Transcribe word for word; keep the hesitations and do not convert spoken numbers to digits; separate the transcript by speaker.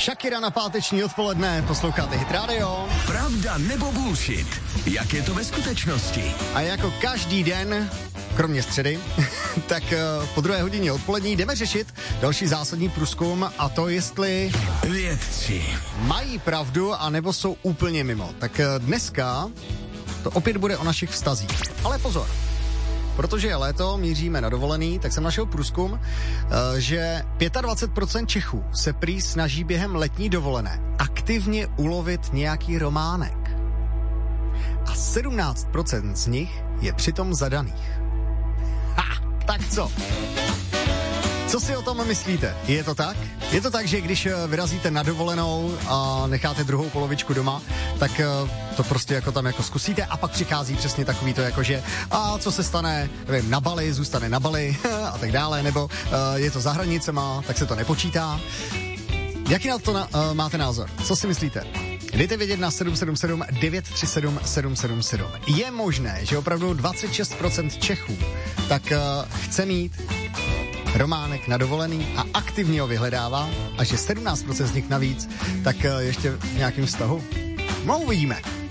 Speaker 1: Shakira na páteční odpoledne, posloucháte Hit Radio.
Speaker 2: Pravda nebo bullshit? Jak je to ve skutečnosti?
Speaker 1: A jako každý den, kromě středy, tak po druhé hodině odpolední jdeme řešit další zásadní průzkum, a to jestli
Speaker 2: vědci
Speaker 1: mají pravdu, anebo jsou úplně mimo. Tak dneska to opět bude o našich vztazích. Ale pozor, protože je léto, míříme na dovolený, tak jsem našel průzkum, že dvacet pět procent Čechů se prý snaží během letní dovolené aktivně ulovit nějaký románek. A sedmnáct procent z nich je přitom zadaných. Ha, tak co? Co si o tom myslíte? Je to tak? Je to tak, že když vyrazíte na dovolenou a necháte druhou polovičku doma, tak to prostě jako tam jako zkusíte a pak přichází přesně takový to jako, že a co se stane, nevím, na Bali, zůstane na Bali a tak dále, nebo uh, je to za hranicema, tak se to nepočítá. Jaký na to na, uh, máte názor? Co si myslíte? Dejte vědět na sedm sedm sedm devět tři sedm sedm sedm sedm. Je možné, že opravdu dvacet šest procent Čechů tak uh, chce mít románek na dovolený a aktivně ho vyhledává, a že sedmnáct procent z nich navíc tak uh, ještě v nějakém vztahu? No, uvidíme.